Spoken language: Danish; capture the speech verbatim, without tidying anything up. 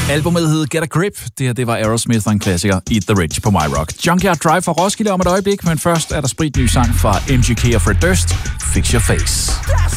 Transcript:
Albumet hed Get a Grip. Det her, det var Aerosmith og en klassiker, Eat the Rich på My Rock. Junkyard Drive fra Roskilde om et øjeblik, men først er der spritny sang fra M G K og Fred Durst, Fix Your Face.